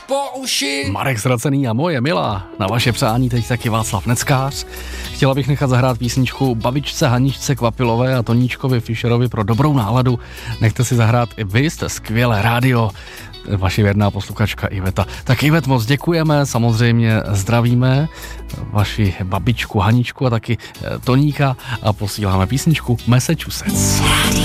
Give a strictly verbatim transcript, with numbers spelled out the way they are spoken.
po uši. Marek Ztracený a moje milá. Na vaše přání teď taky Václav Neckář. Chtěla bych nechat zahrát písničku babičce Haničce Kvapilové a Toníčkovi Fischerovi pro dobrou náladu. Nechte si zahrát i vy, jste skvělé rádio. Vaši věrná posluchačka Iveta. Tak Ivet, moc děkujeme, samozřejmě zdravíme vaši babičku Haničku a taky Toníka a posíláme písničku Massachusetts.